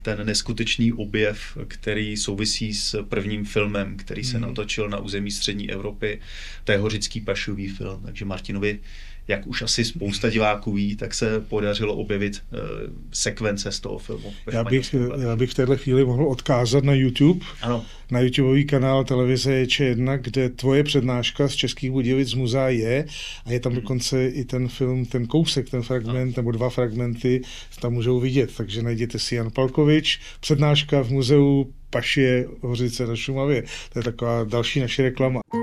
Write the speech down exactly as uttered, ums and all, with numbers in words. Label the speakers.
Speaker 1: ten neskutečný objev, který souvisí s prvním filmem, který se
Speaker 2: Hmm.
Speaker 1: natočil na území střední Evropy. To je Hořický pašový film, takže Martinovi, jak už asi spousta diváků ví, tak se podařilo objevit uh, sekvence z toho filmu.
Speaker 2: Já bych, já bych v této chvíli mohl odkázat na YouTube,
Speaker 1: ano.
Speaker 2: na YouTubeový kanál televize Č jedna, kde tvoje přednáška z Českých Budějovic z muzea je a je tam hmm. dokonce i ten film, ten kousek, ten fragment, no. nebo dva fragmenty tam můžou vidět, takže najděte si Jan Palkovič, přednáška v muzeu Pašie Hořice na Šumavě. To je taková další naše reklama.